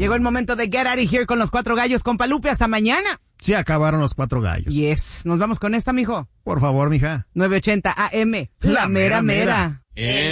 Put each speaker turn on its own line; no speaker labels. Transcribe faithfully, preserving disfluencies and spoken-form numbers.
Llegó el momento de Get Out of Here con los cuatro gallos. Compa Lupe, hasta mañana.
Se acabaron los cuatro gallos.
Yes. Nos vamos con esta, mijo.
Por favor, mija.
nueve ochenta A M. La, la mera mera. mera.
mera.